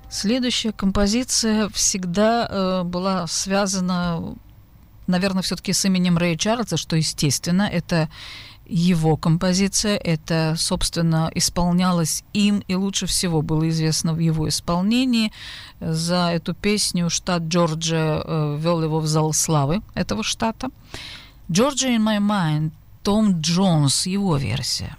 Следующая композиция всегда была связана, наверное, все-таки с именем Рэя Чарльза, что естественно, это его композиция, это, собственно, исполнялось им, и лучше всего было известно в его исполнении. За эту песню штат Джорджия ввел его в зал славы этого штата. «Georgia in my mind», Том Джонс, его версия.